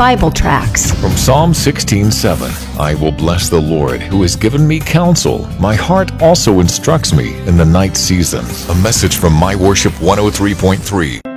Bible tracts. From Psalm 16:7, I will bless the Lord who has given me counsel. My heart also instructs me in the night season. A message from My Worship 103.3.